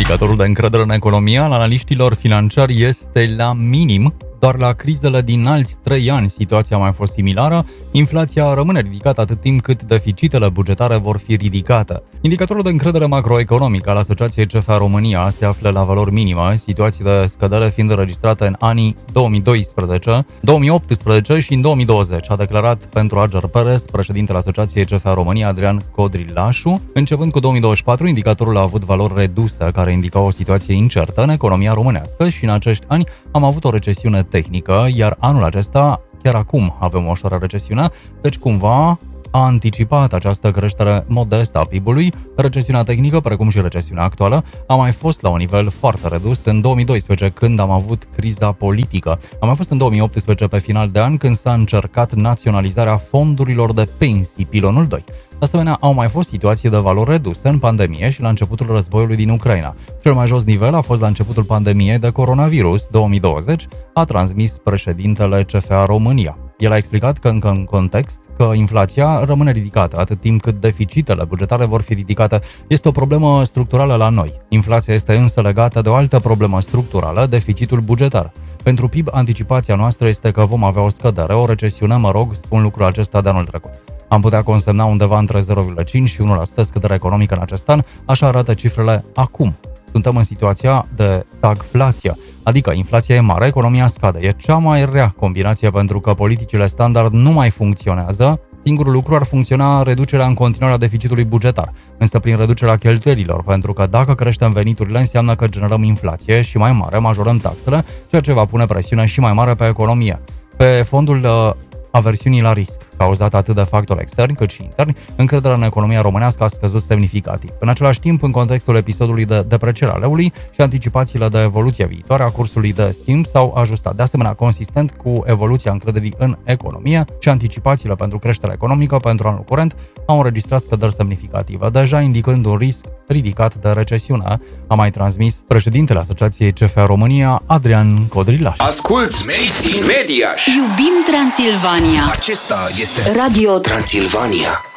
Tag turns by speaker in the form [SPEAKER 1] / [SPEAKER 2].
[SPEAKER 1] Indicatorul de încredere în economie al analiștilor financiari este la minim. Doar la crizele din alți 3 ani situația a mai fost similară, inflația rămâne ridicată atât timp cât deficitele bugetare vor fi ridicate. Indicatorul de încredere macroeconomică al Asociației CFA România se află la valori minime, situații de scădere fiind înregistrate în anii 2012, 2018 și în 2020, a declarat pentru Ager Perez, președintele Asociației CFA România, Adrian Codrilașu. Începând cu 2024, indicatorul a avut valori reduse, care indicau o situație incertă în economia românească și în acești ani am avut o recesiune tehnică, iar anul acesta, chiar acum, avem o ușoară recesiune, deci cumva a anticipat această creștere modestă a PIB-ului. Recesiunea tehnică, precum și recesiunea actuală, a mai fost la un nivel foarte redus în 2012, când am avut criza politică. A mai fost în 2018, pe final de an, când s-a încercat naționalizarea fondurilor de pensii, pilonul 2. De asemenea, au mai fost situații de valori reduse în pandemie și la începutul războiului din Ucraina. Cel mai jos nivel a fost la începutul pandemiei de coronavirus 2020, a transmis președintele CFA România. El a explicat că încă în context că inflația rămâne ridicată atât timp cât deficitele bugetare vor fi ridicate. Este o problemă structurală la noi. Inflația este însă legată de o altă problemă structurală, deficitul bugetar. Pentru PIB, anticipația noastră este că vom avea o scădere, o recesiune, spun lucrul acesta de anul trecut. Am putea consemna undeva între 0,5 și 1% scădere economică în acest an, așa arată cifrele acum. Suntem în situația de stagflație, adică inflația e mare, economia scade. E cea mai rea combinație pentru că politicile standard nu mai funcționează. Singurul lucru ar funcționa reducerea în continuare a deficitului bugetar, însă prin reducerea cheltuielilor, pentru că dacă creștem veniturile înseamnă că generăm inflație și mai mare, majorăm taxele, ceea ce va pune presiune și mai mare pe economie. Pe fondul aversiunii la risc, cauzată atât de factori externi cât și interni, încrederea în economia românească a scăzut semnificativ. În același timp, în contextul episodului de depreciere a leului și anticipațiile de evoluție viitoare a cursului de schimb s-au ajustat. De asemenea, consistent cu evoluția încrederii în economie și anticipațiile pentru creșterea economică pentru anul curent au înregistrat scăderi semnificative, deja indicând un risc ridicat de recesiune, a mai transmis președintele Asociației CFA România, Adrian Codrilaș.
[SPEAKER 2] Asculți Made in Mediaș!
[SPEAKER 3] Iubim Transilvania!
[SPEAKER 2] Acesta este Radio Transilvania.